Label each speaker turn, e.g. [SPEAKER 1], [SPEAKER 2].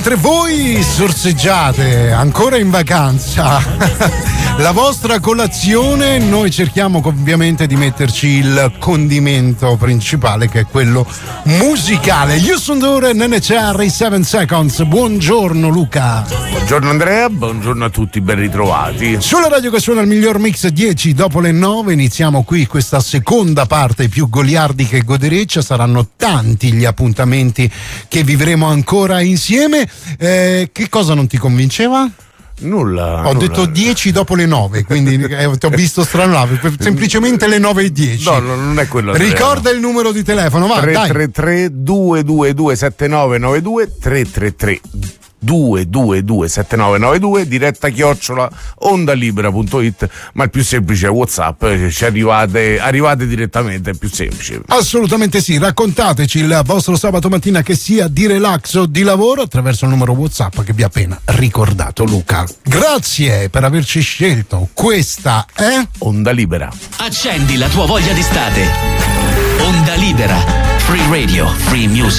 [SPEAKER 1] Mentre voi sorseggiate ancora in vacanza la vostra colazione, noi cerchiamo ovviamente di metterci il condimento principale, che è quello musicale. Houston Dore, NCR 7 Seconds. Buongiorno Luca.
[SPEAKER 2] Buongiorno Andrea, buongiorno a tutti, ben ritrovati.
[SPEAKER 1] Sulla radio che suona il miglior mix 10 dopo le 9, iniziamo qui questa seconda parte più goliardica e godereccia. Saranno tanti gli appuntamenti che vivremo ancora insieme. Che cosa non ti convinceva?
[SPEAKER 2] Nulla.
[SPEAKER 1] Ho detto 10 dopo le 9, quindi ti ho visto stranare, semplicemente le 9:10.
[SPEAKER 2] No, non è quello.
[SPEAKER 1] Ricorda il numero di telefono, va,
[SPEAKER 2] 333 222 7992 333 222 7992, diretta @ ondalibera.it, ma il più semplice è WhatsApp, ci arrivate direttamente, è più semplice.
[SPEAKER 1] Assolutamente sì, raccontateci il vostro sabato mattina, che sia di relax o di lavoro, attraverso il numero WhatsApp che vi ha appena ricordato Luca. Grazie per averci scelto, questa è
[SPEAKER 2] Onda Libera.
[SPEAKER 3] Accendi la tua voglia d'estate. Onda Libera, free radio, free music.